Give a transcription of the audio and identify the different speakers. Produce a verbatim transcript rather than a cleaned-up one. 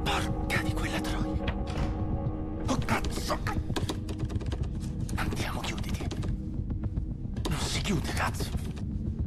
Speaker 1: Porca di quella troia. Oh, cazzo. Andiamo, chiuditi. Non si chiude, cazzo.